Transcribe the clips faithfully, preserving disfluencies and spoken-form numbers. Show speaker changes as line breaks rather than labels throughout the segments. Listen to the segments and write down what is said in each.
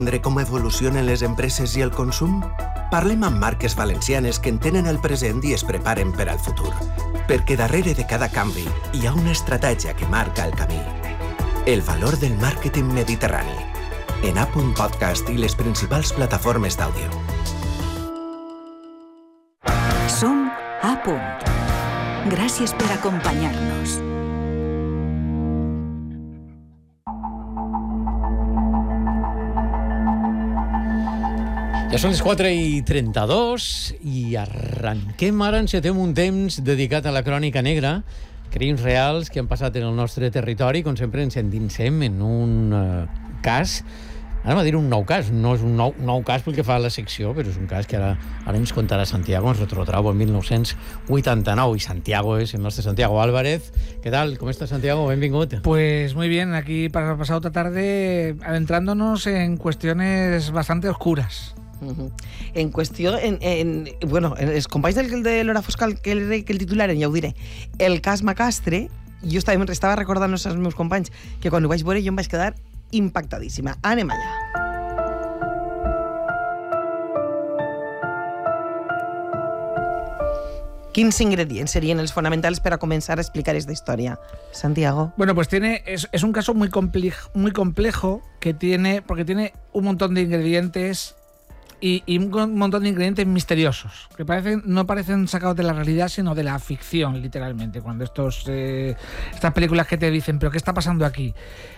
Com evolucionen les empreses i el consum? Parlem amb marques valencianes que entenen el present i es preparen per al futur. Perquè darrere de cada canvi hi ha una estratègia que marca el camí. El valor del màrqueting mediterrani. En A punt Podcast i les principals plataformes d'àudio.
Som A punt. Gràcies per acompanyar-nos.
Ja són les quatre i trenta-dos i arrenquem ara, encetem un temps dedicat a la crònica negra, crims reals que han passat en el nostre territori. Com sempre ens endinsem en un uh, cas, anem a dir un nou cas, no és un nou, nou cas pel que fa a la secció, però és un cas que ara, ara ens contarà Santiago, ens retrotrau en dinou vuitanta-nou, y Santiago es el nuestro Santiago Álvarez. ¿Qué tal? ¿Cómo estás, Santiago? Benvingut.
Pues muy bien, aquí para pasar otra tarde adentrándonos en cuestiones bastante oscuras.
Uh-huh. En qüestió, en, en, bueno, els companys del, de l'Hora Fosca que el, que el titularen, ja ho diré, el cas Macastre, jo estava, estava recordant als meus companys que quan ho vaig veure jo em vaig quedar impactadíssima. Anem allà. Quins ingredients serien els fonamentals per a començar a explicar esta història, Santiago?
Bueno, pues tiene, es, es un caso muy complejo, muy complejo que tiene, porque tiene un montón de ingredientes Y, y un montón de ingredientes misteriosos, que parecen, no parecen sacados de la realidad, sino de la ficción, literalmente. Cuando estos eh, estas películas que te dicen, ¿pero qué está pasando aquí?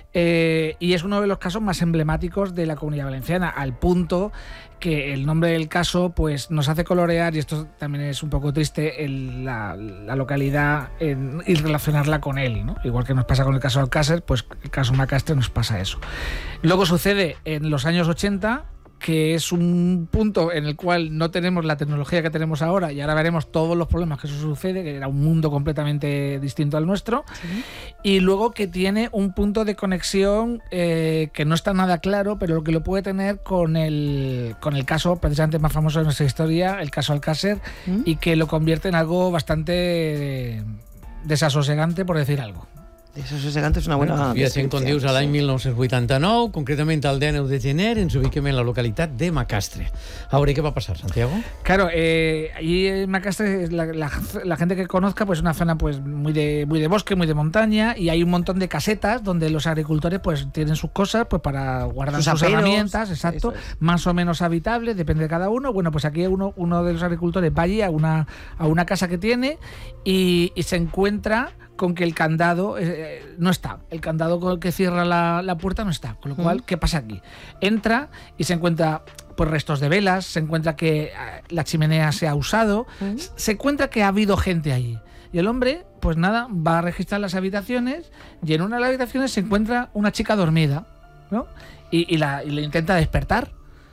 Eh, y es uno de los casos más emblemáticos de la Comunidad Valenciana, al punto que el nombre del caso pues nos hace colorear, y esto también es un poco triste, el, la, la localidad en, y relacionarla con él, ¿no? Igual que nos pasa con el caso Alcácer, pues el caso Macastre nos pasa eso. Luego sucede en los años ochenta, que es un punto en el cual no tenemos la tecnología que tenemos ahora, y ahora veremos todos los problemas que eso sucede, que era un mundo completamente distinto al nuestro, sí. Y luego que tiene un punto de conexión eh, que no está nada claro, pero lo que lo puede tener con el, con el caso precisamente más famoso de nuestra historia, el caso Alcácer, ¿Mm? Y que lo convierte en algo bastante desasosegante, por decir algo.
Desassosegant és una bona
bueno, descripció. Com dius, a l'any dinou vuitanta-nou, concretament el dinou de gener, ens ubiquem en la localitat de Macastre. Ahora, ¿qué va a pasar, Santiago?
Claro, eh, allí en Macastre, la, la, la gente que conozca, pues es una zona pues muy de, muy de bosque, muy de montaña, y hay un montón de casetas donde los agricultores pues tienen sus cosas pues para guardar sus, sus herramientas, exacto, es. Más o menos habitables, depende de cada uno. Bueno, pues aquí uno, uno de los agricultores va allí a una, a una casa que tiene y, y se encuentra con que el candado eh, no está, el candado con el que cierra la, la puerta no está, con lo cual, ¿qué pasa aquí? Entra y se encuentra pues restos de velas, se encuentra que eh, la chimenea se ha usado, ¿Mm? se encuentra que ha habido gente allí. Y el hombre, pues nada, va a registrar las habitaciones, y en una de las habitaciones se encuentra una chica dormida, ¿no? Y, y, la, y le intenta despertar,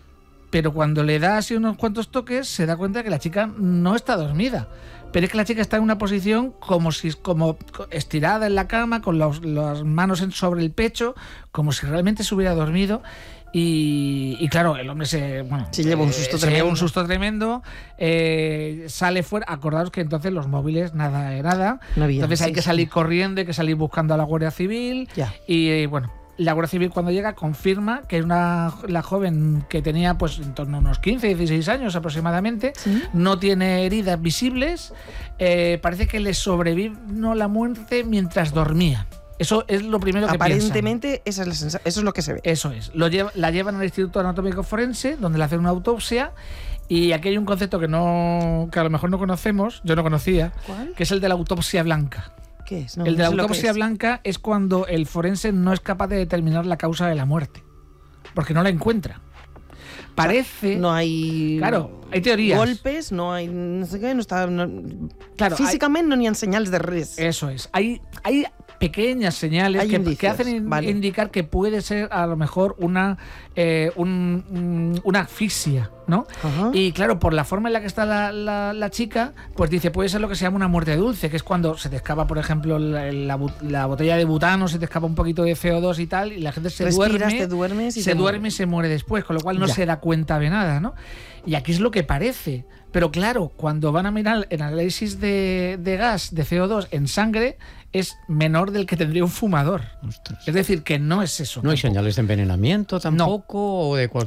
pero cuando le da así unos cuantos toques se da cuenta que la chica no está dormida. Pero es que la chica está en una posición como si como estirada en la cama, con los, las manos en, sobre el pecho, como si realmente se hubiera dormido. Y, y claro, el hombre se, bueno,
se lleva un susto
eh,
tremendo.
Se lleva un susto tremendo, eh, sale fuera. Acordaos que entonces los móviles, nada de nada.
No había,
entonces
sí,
hay que salir sí. corriendo, hay que salir buscando a la Guardia Civil.
Ya.
Y eh, bueno. La Guardia Civil, cuando llega, confirma que una, la joven que tenía pues en torno a unos quince, dieciséis años aproximadamente, ¿sí? No tiene heridas visibles, eh, parece que le sobrevino la muerte mientras dormía. Eso es lo primero que
Aparentemente, esa es la sensa- eso es lo que se ve.
Eso es. Lo lleva, la llevan al Instituto Anatómico Forense, donde le hacen una autopsia, y aquí hay un concepto que, no, que a lo mejor no conocemos, yo no conocía,
¿Cuál?
Que es el de la autopsia blanca.
¿Qué es? No,
el de la
no sé
autopsia
es.
blanca es cuando el forense no es capaz de determinar la causa de la muerte, porque no la encuentra. Parece...
No hay...
Claro, hay teorías.
Golpes, no hay... No sé qué, no está... No,
claro,
físicamente
hay,
no n'hi ha senyals de res.
Eso es. Hay, hay pequeñas señales que, que hacen in, vale. indicar que puede ser a lo mejor una, eh, un, un, una asfixia, ¿no? Uh-huh. Y claro, por la forma en la que está la, la, la chica, pues dice, puede ser lo que se llama una muerte dulce, que es cuando se te escapa, por ejemplo, la, la, la botella de butano, se te escapa un poquito de C O dos y tal, y la gente se
Respiras,
duerme,
te duermes y
se
se
duerme
muere.
y se muere después, con lo cual no
ya.
se da cuenta de nada, ¿no? Y aquí es lo que parece. Pero claro, cuando van a mirar el análisis de, de gas, de C O dos en sangre, es menor del que tendría un fumador. Ostras. Es decir, que no es eso.
¿No hay señales de envenenamiento tampoco?
No.
¿O de cualquier